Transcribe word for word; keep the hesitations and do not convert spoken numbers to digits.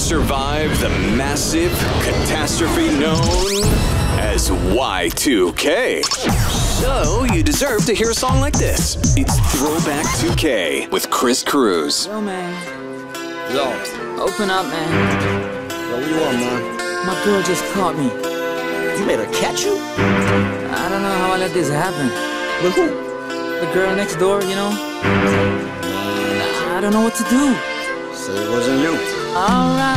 survive the massive catastrophe known as Y two K. So you deserve to hear a song like this. It's Throwback two K with Chris Cruz. Yo, man. Yo. Open up, man. Yo, what you want, man? My girl just caught me. You made her catch you? I don't know how I let this happen. With who? The girl next door, you know? I don't know what to do. Say it wasn't you. Alright.